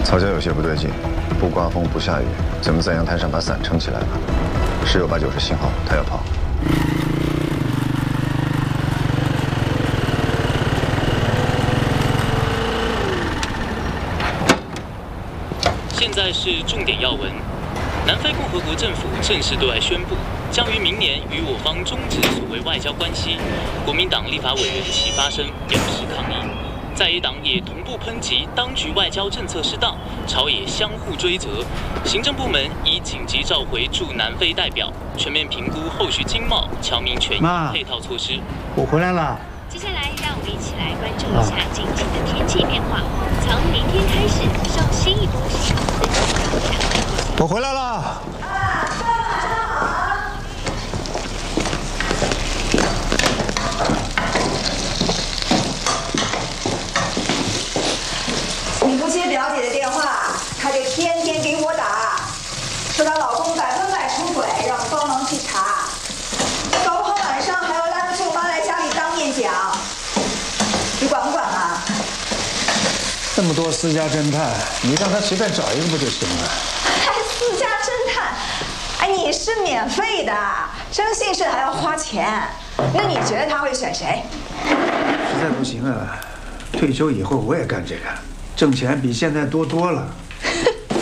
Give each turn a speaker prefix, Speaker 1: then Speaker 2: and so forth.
Speaker 1: 曹家有些不对劲，不刮风不下雨，怎么在阳台上把伞撑起来了？十有八九是信号，他要跑。
Speaker 2: 现在是重点要闻。南非共和国政府正式对外宣布，将于明年与我方终止所谓外交关系。国民党立法委员齐发声表示抗议，在野党也同步抨击当局外交政策失当，朝野相互追责。行政部门已紧急召回驻南非代表，全面评估后续经贸、侨民权益配套措施。
Speaker 3: 我回来了。
Speaker 4: 接下来，让我们一起来关注一下近期的天气变化。从明天开始，受新一波西南风的影响，
Speaker 3: 我回来了。
Speaker 5: 你不接表姐的电话，她就天天给我打，说她老公100%出轨，让我帮忙去查。搞不好晚上还要拉着舅妈来家里当面讲，你管不管啊？
Speaker 3: 那么多私家侦探，你让他随便找一个不就行了？
Speaker 5: 还私家侦探？哎，你是免费的，征信社还要花钱，那你觉得他会选谁？
Speaker 3: 实在不行啊，退休以后我也干这个，挣钱比现在多多了。